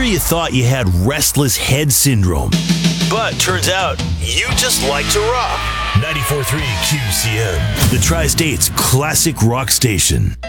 you thought you had restless head syndrome. But turns out, you just like to rock. 94.3 QCM, the Tri-State's classic rock station.